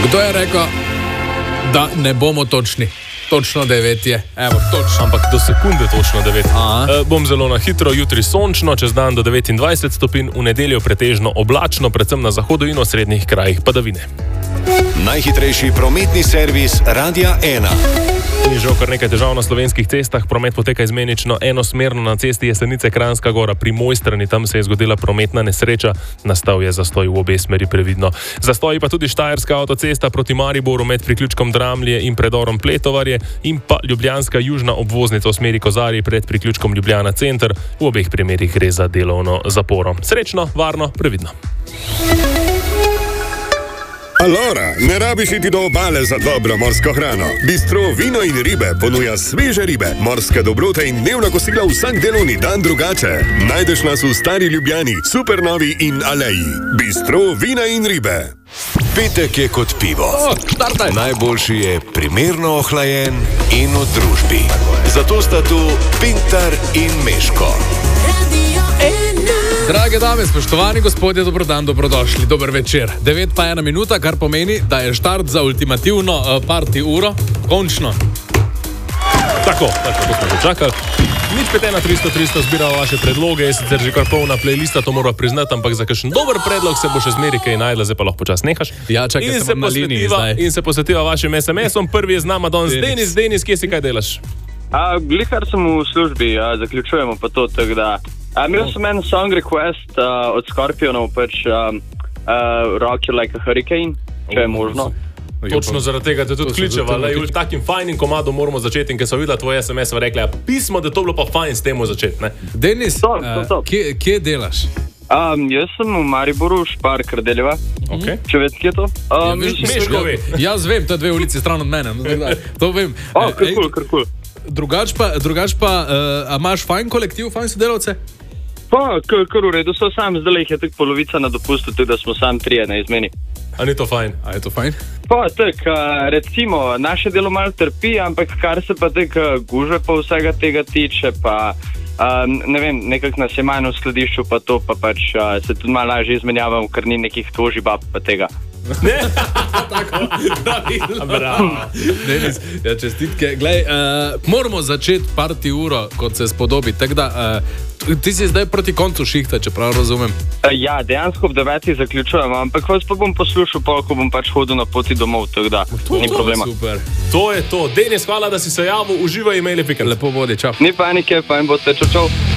Kdo je rekel, da ne bomo točni? Točno 9 je. Evo, točno. Ampak do sekunde točno 9. Bom zelo na hitro, jutri sončno, čez dan do 29 stopinj, v nedeljo pretežno oblačno, predvsem na zahodu in osrednjih krajih padavine. Najhitrejši prometni servis Radia 1. Ni žal kar nekaj težav na slovenskih cestah, promet poteka izmenično enosmerno na cesti Jesenice-Kranjska Gora pri Mojstrani, tam se je zgodila prometna nesreča, nastal je zastoj v obe smeri, previdno. Zastoji pa tudi Štajerska avtocesta proti Mariboru med priključkom Dramlje in predorom Pletovarje in pa Ljubljanska južna obvoznica v smeri Kozarji pred priključkom Ljubljana center, v obeh primerih gre za delovno zaporo. Srečno, varno, previdno. Alora, ne rabiš iti do obale za dobro morsko hrano. Bistro Vino in ribe ponuja sveže ribe, morske dobrote in dnevna kosila vsak delovni dan drugače. Najdeš nas v Stari Ljubljani, Supernovi in Aleji. Bistro Vina in ribe. Petek je kot pivo. Najboljši je primerno ohlajen in v družbi. Zato sta tu Pintar in Meško. Drage dame, spoštovani gospodje, dobro dan, dobrodošli, dober večer. 9 pa 1 minuta, kar pomeni, da je štart za ultimativno party uro končno. Tako smo že čakali. Nič 51300 zbiramo vaše predloge, je sicer že kar polna playlista, to mora priznati, ampak za kakšen dober predlog se bo še zmeri kaj najdla, zdaj pa lahko počas nehaš. Ja, čakaj, sem na liniji zdaj. In se posvetiva vašim SMS-om. Prvi je z nama danes Denis, kje si, kaj delaš? Glihar sem v službi, zaključujemo pa to, tako da. Imel sem en song request od Scorpionov, pač Rock You Like a Hurricane, če je možno. Točno zaradi tega te tudi kličeva, da je v takim fajnim komadu moramo začeti in ker so videla tvoje SMS-ove rekli, pismo, da to bilo pa fajn s temu začeti, ne? Denis, kje delaš? Jaz sem v Mariboru, Špar Kardeljeva, če veš, kje je to? Meško ve. Jaz vem, to je 2 ulici stran od mene, to vem. Kar kul. Drugač pa, a imaš fajn kolektiv, fajn sodelavce? Pa, kar v redu, so sam, zdaj jih je tako polovica na dopustu, tudi da smo sam 3 na izmeni. A ni to fajn? A je to fajn? Pa, tako, recimo, naše delo malo trpi, ampak kar se pa tako guže pa vsega tega tiče, pa, ne vem, nekako nas je manj v skladišču, pa to, pa pač se tudi malo lažje izmenjavamo, ker ni nekih toži bab pa tega. Ne, tako, bravo. Denis, ja, čestitke. Glej, moramo začeti party uro, kot se spodobi, tako da, ti si zdaj proti koncu šihta, če prav razumem. Ja, dejansko ob 9 zaključujemo, ampak vas pa bom poslušal, ko bom pač hodil na poti domov, tako da, ni problema. Super. To je to. Denis, hvala, da si se javil, uživaj, imeli pikar. Lepo vodi, čau. Ni panike, fajn boste, čau.